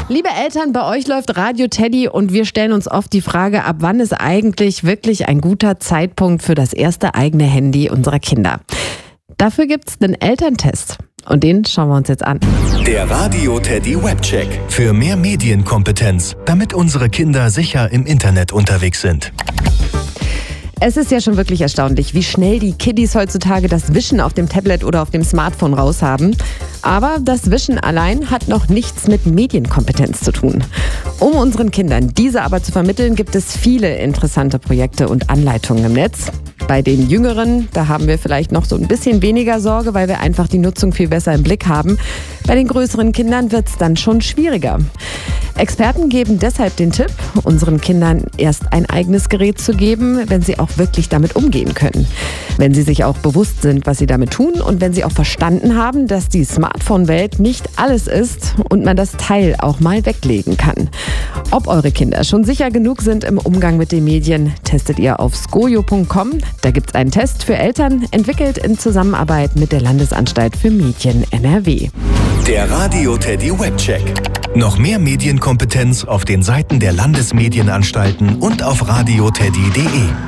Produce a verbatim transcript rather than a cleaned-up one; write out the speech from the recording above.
Liebe Eltern, bei euch läuft Radio Teddy und wir stellen uns oft die Frage, ab wann ist eigentlich wirklich ein guter Zeitpunkt für das erste eigene Handy unserer Kinder? Dafür gibt's einen Elterntest und den schauen wir uns jetzt an. Der Radio Teddy Webcheck. Für mehr Medienkompetenz, damit unsere Kinder sicher im Internet unterwegs sind. Es ist ja schon wirklich erstaunlich, wie schnell die Kiddies heutzutage das Wischen auf dem Tablet oder auf dem Smartphone raushaben. Aber das Wischen allein hat noch nichts mit Medienkompetenz zu tun. Um unseren Kindern diese aber zu vermitteln, gibt es viele interessante Projekte und Anleitungen im Netz. Bei den Jüngeren, da haben wir vielleicht noch so ein bisschen weniger Sorge, weil wir einfach die Nutzung viel besser im Blick haben. Bei den größeren Kindern wird es dann schon schwieriger. Experten geben deshalb den Tipp, unseren Kindern erst ein eigenes Gerät zu geben, wenn sie auch wirklich damit umgehen können. Wenn sie sich auch bewusst sind, was sie damit tun und wenn sie auch verstanden haben, dass die Smartphone-Welt nicht alles ist und man das Teil auch mal weglegen kann. Ob eure Kinder schon sicher genug sind im Umgang mit den Medien, testet ihr auf skojo punkt com. Da gibt es einen Test für Eltern, entwickelt in Zusammenarbeit mit der Landesanstalt für Medien N R W. Der Radio Teddy Webcheck. Noch mehr Medienkompetenz auf den Seiten der Landesmedienanstalten und auf radio teddy punkt de.